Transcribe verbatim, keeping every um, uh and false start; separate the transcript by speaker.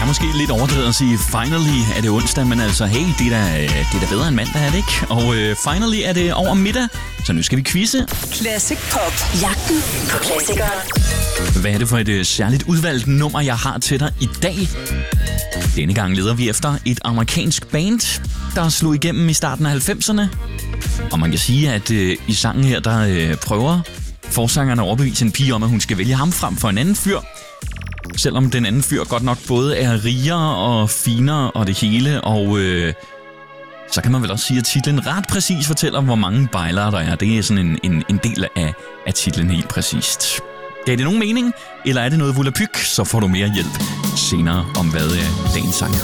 Speaker 1: måske lidt overdrevet at sige, finally er det onsdag, men altså, hey, det er da, det er da bedre end mandag, er det ikke? Og uh, finally er det over middag, så nu skal vi quizze.
Speaker 2: Classic Pop. Jagten på klassikere.
Speaker 1: Hvad er det for et uh, særligt udvalgt nummer, jeg har til dig i dag? Denne gang leder vi efter et amerikansk band, der slog igennem i starten af halvfemserne. Og man kan sige, at uh, i sangen her, der uh, prøver forsangerne at overbevise en pige om, at hun skal vælge ham frem for en anden fyr. Selvom den anden fyr godt nok både er rigere og finere og det hele, og øh, så kan man vel også sige, at titlen ret præcis fortæller, hvor mange bejlere der er. Det er sådan en, en, en del af, af titlen helt præcist. Gav det nogen mening, eller er det noget volapyk, så får du mere hjælp senere om, hvad øh, dagens sang